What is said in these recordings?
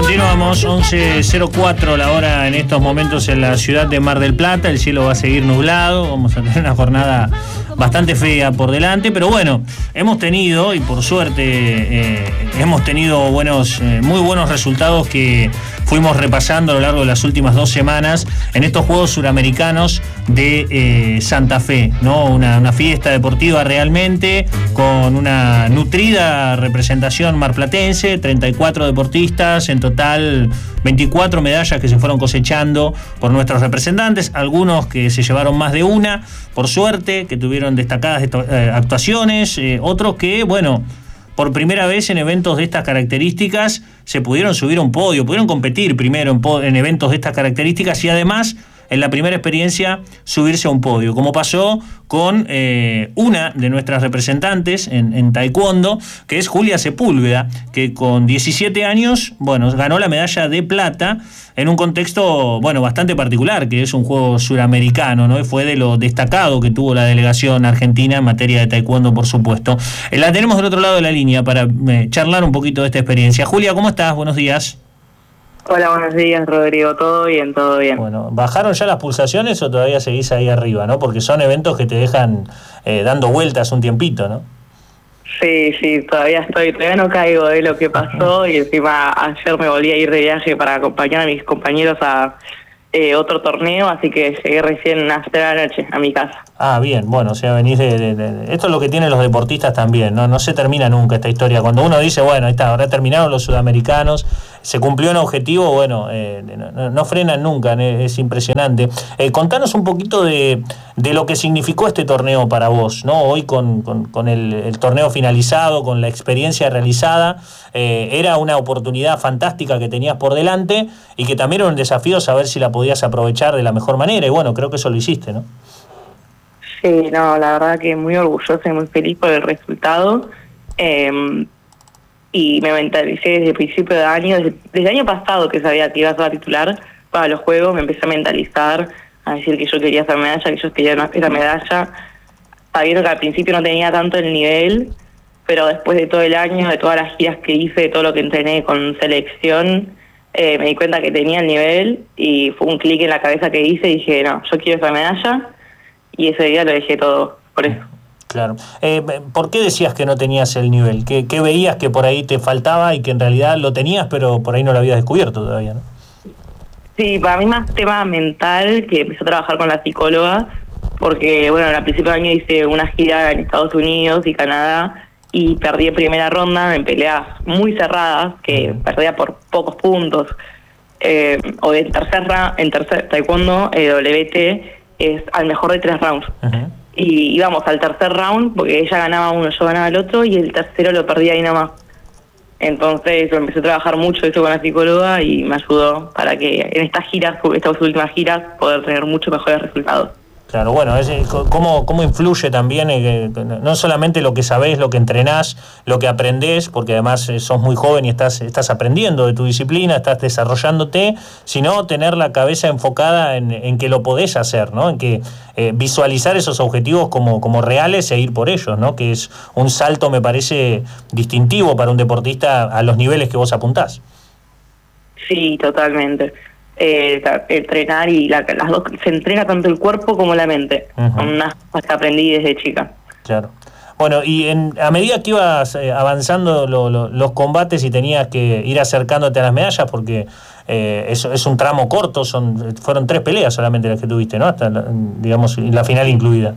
Continuamos, 11:04 la hora en estos momentos en la ciudad de Mar del Plata. El cielo va a seguir nublado, vamos a tener una jornada bastante fea por delante, pero bueno, hemos tenido, y por suerte hemos tenido muy buenos resultados que fuimos repasando a lo largo de las últimas 2 semanas en estos Juegos Suramericanos de Santa Fe, ¿no? Una fiesta deportiva realmente, con una nutrida representación marplatense, 34 deportistas, en total 24 medallas que se fueron cosechando por nuestros representantes, algunos que se llevaron más de una, por suerte, que tuvieron destacadas actuaciones, otros que, bueno, por primera vez en eventos de estas características se pudieron subir a un podio, pudieron competir primero en eventos de estas características y además en la primera experiencia subirse a un podio, como pasó con una de nuestras representantes en taekwondo, que es Julia Sepúlveda, que con 17 años, bueno, ganó la medalla de plata en un contexto, bueno, bastante particular, que es un juego suramericano, ¿no? Y fue de lo destacado que tuvo la delegación argentina en materia de taekwondo, por supuesto. La tenemos del otro lado de la línea para charlar un poquito de esta experiencia. Julia, ¿cómo estás? Buenos días. Hola, buenos días, Rodrigo. ¿Todo bien? ¿Todo bien? Bueno, ¿bajaron ya las pulsaciones o todavía seguís ahí arriba, no? Porque son eventos que te dejan dando vueltas un tiempito, ¿no? Sí, todavía no caigo de lo que pasó y encima ayer me volví a ir de viaje para acompañar a mis compañeros a otro torneo, así que llegué recién a las 3 de la noche a mi casa. Ah, bien, bueno, o sea, venís esto es lo que tienen los deportistas también, ¿no? No se termina nunca esta historia. Cuando uno dice, bueno, ahí está, ahora terminaron los sudamericanos, se cumplió un objetivo, bueno, no frenan nunca, es impresionante. Contanos un poquito de lo que significó este torneo para vos, ¿no? Hoy con el torneo finalizado, con la experiencia realizada, era una oportunidad fantástica que tenías por delante y que también era un desafío saber si la podías aprovechar de la mejor manera, y bueno, creo que eso lo hiciste, ¿no? Sí, no, la verdad que muy orgullosa y muy feliz por el resultado. Y me mentalicé desde el principio de año, desde el año pasado que sabía que iba a ser titular para los Juegos, me empecé a mentalizar, a decir que yo quería hacer medalla, que yo quería esa medalla, sabiendo que al principio no tenía tanto el nivel, pero después de todo el año, de todas las giras que hice, de todo lo que entrené con selección, me di cuenta que tenía el nivel y fue un clic en la cabeza que hice y dije, no, yo quiero esa medalla, y ese día lo dejé todo, por eso. Claro. ¿Por qué decías que no tenías el nivel? ¿Qué veías que por ahí te faltaba y que en realidad lo tenías, pero por ahí no lo habías descubierto todavía, ¿no? Sí, para mí más tema mental, que empecé a trabajar con la psicóloga, porque, bueno, al principio de año hice una gira en Estados Unidos y Canadá y perdí en primera ronda en peleas muy cerradas, que perdía por pocos puntos. O en tercer taekwondo, WT es al mejor de 3 rounds. Uh-huh. Y íbamos al tercer round porque ella ganaba uno, yo ganaba el otro y el tercero lo perdí ahí nomás. Entonces empecé a trabajar mucho eso con la psicóloga y me ayudó para que en estas últimas giras, poder tener mucho mejores resultados. Claro, bueno, cómo influye también, no solamente lo que sabés, lo que entrenás, lo que aprendés, porque además sos muy joven y estás aprendiendo de tu disciplina, estás desarrollándote, sino tener la cabeza enfocada en que lo podés hacer, ¿no? En que visualizar esos objetivos como reales e ir por ellos, ¿no? Que es un salto, me parece, distintivo para un deportista a los niveles que vos apuntás. Sí, totalmente. Entrenar y las dos, se entrena tanto el cuerpo como la mente. Uh-huh. Son unas cosas que aprendí desde chica. Claro. Bueno, y a medida que ibas avanzando los combates y tenías que ir acercándote a las medallas, porque es un tramo corto, fueron 3 peleas solamente las que tuviste, ¿no? Hasta, digamos, la final incluida.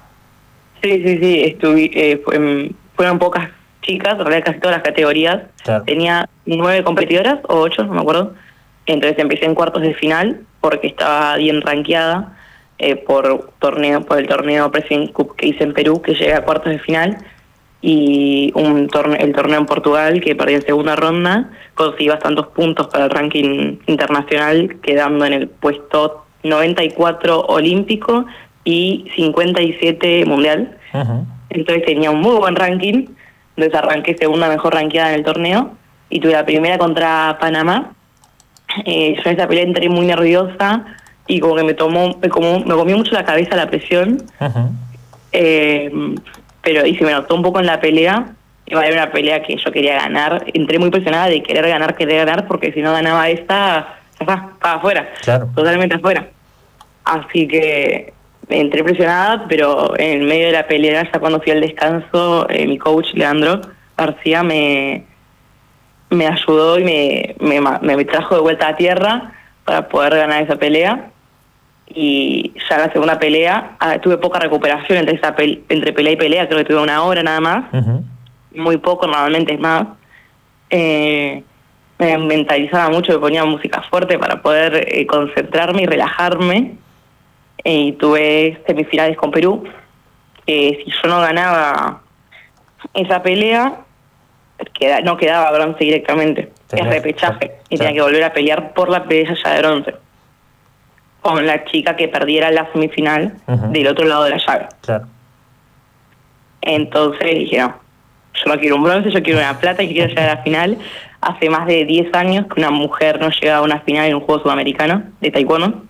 Sí. Fueron pocas chicas, en realidad casi todas las categorías. Claro. Tenía 9 competidoras, o 8, no me acuerdo. Entonces empecé en cuartos de final porque estaba bien rankeada por el torneo President Cup que hice en Perú, que llegué a cuartos de final, y el torneo en Portugal, que perdí en segunda ronda, conseguí bastantes puntos para el ranking internacional, quedando en el puesto 94 olímpico y 57 mundial. Uh-huh. Entonces tenía un muy buen ranking, entonces arranqué segunda mejor rankeada en el torneo, y tuve la primera contra Panamá. Yo en esa pelea entré muy nerviosa y como que me comió mucho la cabeza la presión. Uh-huh. Pero se me notó un poco en la pelea iba a haber una pelea que yo quería ganar. Entré muy presionada de querer ganar, porque si no ganaba esta, ya está, estaba afuera, claro, totalmente afuera. Así que entré presionada, pero en medio de la pelea, ya cuando fui al descanso, mi coach, Leandro García, me ayudó y me trajo de vuelta a tierra para poder ganar esa pelea. Y ya en la segunda pelea tuve poca recuperación entre pelea y pelea, creo que tuve 1 hora nada más. Uh-huh. Muy poco, normalmente es más. Me mentalizaba mucho, me ponía música fuerte para poder concentrarme y relajarme. Y tuve semifinales con Perú, que si yo no ganaba esa pelea, no quedaba bronce directamente. Es repechaje, y tenía que volver a pelear por la medalla de bronce con la chica que perdiera la semifinal del otro lado de la llave. Claro. Entonces dije, no, yo no quiero un bronce, yo quiero una plata y quiero llegar a la final. Hace más de 10 años que una mujer no llegaba a una final en un juego sudamericano de taekwondo.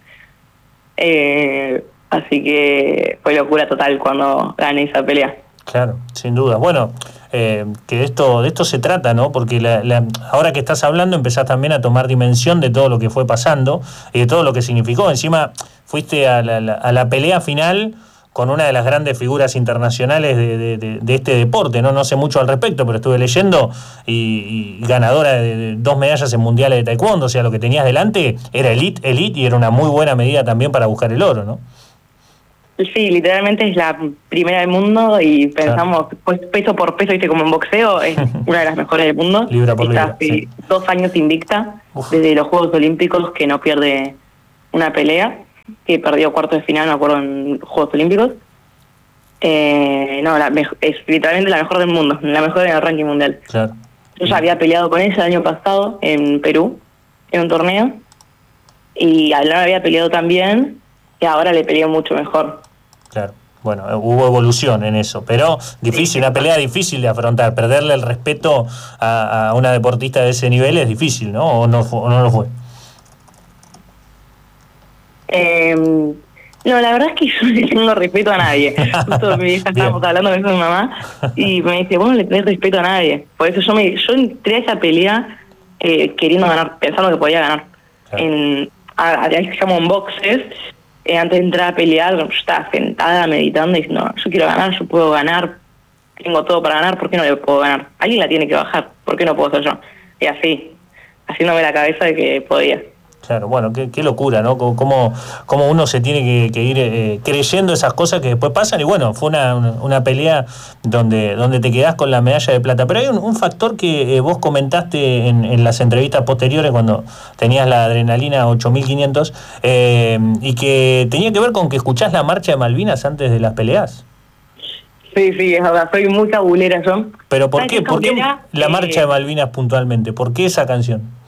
Así que fue locura total cuando gané esa pelea. Claro, sin duda. Bueno, que de esto se trata, ¿no? Porque ahora que estás hablando empezás también a tomar dimensión de todo lo que fue pasando y de todo lo que significó. Encima fuiste a la pelea final con una de las grandes figuras internacionales de este deporte, ¿no? No sé mucho al respecto, pero estuve leyendo y ganadora de 2 medallas en mundiales de taekwondo. O sea, lo que tenías delante era elite, y era una muy buena medida también para buscar el oro, ¿no? Sí, literalmente es la primera del mundo y pensamos, pues peso por peso, viste, como en boxeo, es una de las mejores del mundo. Libra por libra. Está 2 años invicta, desde los Juegos Olímpicos, que no pierde una pelea, que perdió cuartos de final, me acuerdo, en Juegos Olímpicos. Es literalmente la mejor del mundo, la mejor en el ranking mundial. Claro. Yo ya había peleado con ella el año pasado en Perú, en un torneo, y al no había peleado tan bien, y ahora le peleó mucho mejor. Claro, bueno, hubo evolución en eso, pero difícil, una pelea difícil de afrontar. Perderle el respeto a una deportista de ese nivel es difícil, ¿no? ¿O no lo fue? No, la verdad es que yo no le tengo respeto a nadie. Justo mi hija estábamos hablando con mi mamá y me dice, vos no le tenés respeto a nadie. Por eso yo entré a esa pelea queriendo ganar, pensando que podía ganar. Claro. Se llaman boxes. Antes de entrar a pelear, yo estaba sentada meditando y diciendo, no, yo quiero ganar, yo puedo ganar, tengo todo para ganar, ¿por qué no le puedo ganar? Alguien la tiene que bajar, ¿por qué no puedo ser yo? Y así, haciéndome la cabeza de que podía. Claro, bueno, qué locura, ¿no? Cómo uno se tiene que ir creyendo esas cosas que después pasan. Y bueno, fue una pelea donde te quedás con la medalla de plata. Pero hay un factor que vos comentaste en las entrevistas posteriores cuando tenías la adrenalina 8500 y que tenía que ver con que escuchás la marcha de Malvinas antes de las peleas. Sí, es verdad, soy muy cabulera yo. ¿Pero por qué? ¿Por qué la marcha de Malvinas puntualmente? ¿Por qué esa canción?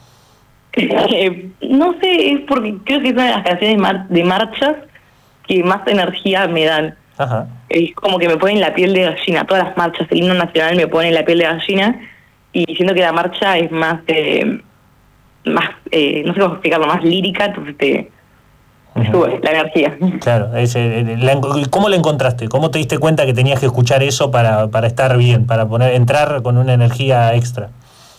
No sé, es porque creo que es una de las canciones de marchas que más energía me dan. Ajá. Es como que me ponen la piel de gallina. Todas las marchas, el himno nacional me pone la piel de gallina y siento que la marcha es más no sé cómo explicarlo, más lírica, entonces te sube la energía. Claro, ¿cómo la encontraste? ¿Cómo te diste cuenta que tenías que escuchar eso para estar bien, para entrar con una energía extra?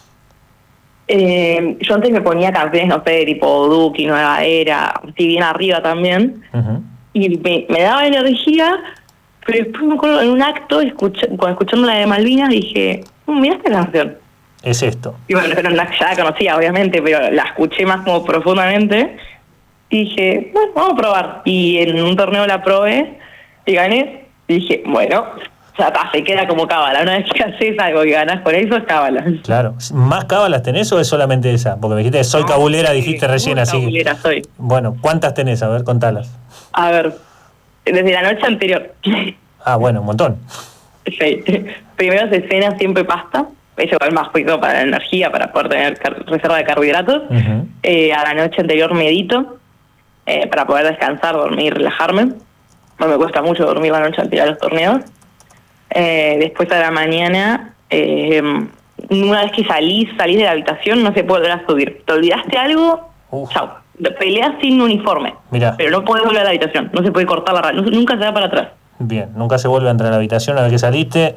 Yo antes me ponía canciones, no sé, tipo Duki, Nueva Era, si bien arriba también, y me daba energía, pero después me acuerdo en un acto, cuando escuchando la de Malvinas, dije, mira esta canción. Es esto. Y bueno, ya la conocía, obviamente, pero la escuché más como profundamente, y dije, bueno, vamos a probar. Y en un torneo la probé, y gané, y dije, bueno, ya está, se queda como cábala. Una vez que haces algo y ganás con eso, es cábala. Claro. ¿Más cábalas tenés o es solamente esa? Porque me dijiste, soy cabulera, dijiste recién así. Cabulera soy. Bueno, ¿cuántas tenés? A ver, contalas. A ver, desde la noche anterior. Ah, bueno, un montón. Sí. Primero se cena siempre pasta. Eso es más poquito para la energía, para poder tener reserva de carbohidratos. A la noche anterior medito para poder descansar, dormir, relajarme. No me cuesta mucho dormir la noche anterior a los torneos. Después a la mañana, una vez que salís de la habitación, no se puede volver a subir. ¿Te olvidaste algo? Chau. Peleas sin uniforme. Mirá. Pero no podés volver a la habitación. No se puede cortar la radio. Nunca se da para atrás. Bien, nunca se vuelve a entrar a la habitación. A ver que saliste,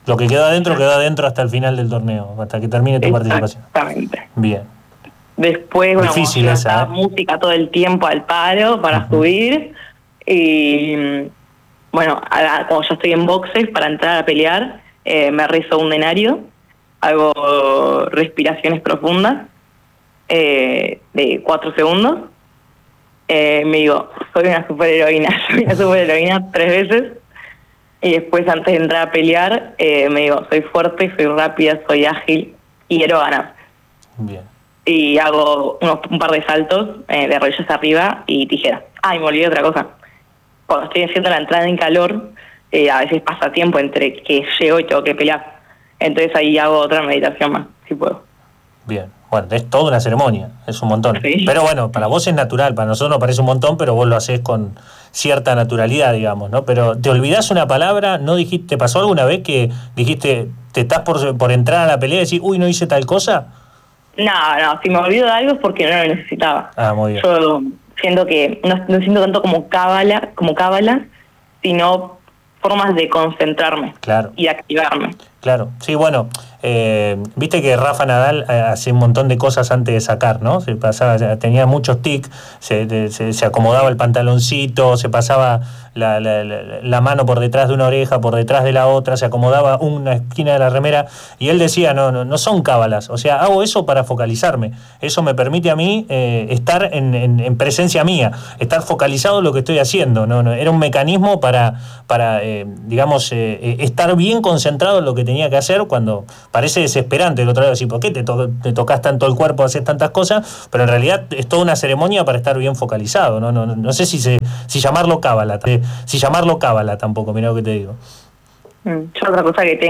Lo que quedó adentro hasta el final del torneo, hasta que termine tu participación. Exactamente. Bien. Después, bueno, difícil esa, música todo el tiempo al paro para subir. Y bueno, como yo estoy en boxes, para entrar a pelear, me rezo un denario, hago respiraciones profundas de 4 segundos. Me digo, soy una superheroína 3 veces. Y después, antes de entrar a pelear, me digo, soy fuerte, soy rápida, soy ágil y quiero ganar. Bien. Y hago un par de saltos de rodillas arriba y tijera. Y me olvidé de otra cosa. Cuando estoy haciendo la entrada en calor, a veces pasa tiempo entre que llego y tengo que pelear. Entonces ahí hago otra meditación más, si puedo. Bien. Bueno, es toda una ceremonia, es un montón. Sí. Pero bueno, para vos es natural, para nosotros nos parece un montón, pero vos lo hacés con cierta naturalidad, digamos, ¿no? Pero ¿te olvidás una palabra? ¿No dijiste, te pasó alguna vez que dijiste, te estás por entrar a la pelea y decís, uy, no hice tal cosa? No, si me olvido de algo es porque no lo necesitaba. Muy bien. Yo siento que no siento tanto como cábala, sino formas de concentrarme. Claro. Y activarme. Claro, sí, bueno, viste que Rafa Nadal hace un montón de cosas antes de sacar, ¿no? Se pasaba, tenía muchos tics, se acomodaba el pantaloncito, se pasaba la mano por detrás de una oreja, por detrás de la otra, se acomodaba una esquina de la remera, y él decía, no son cábalas, o sea, hago eso para focalizarme, eso me permite a mí estar en presencia mía, estar focalizado en lo que estoy haciendo, no era un mecanismo para digamos, estar bien concentrado en lo que tenía que hacer, cuando parece desesperante el otro lado decir, ¿por qué te tocas tanto el cuerpo, haces tantas cosas? Pero en realidad es toda una ceremonia para estar bien focalizado, no sé si llamarlo cábala tampoco, mirá lo que te digo. Yo otra cosa que tengo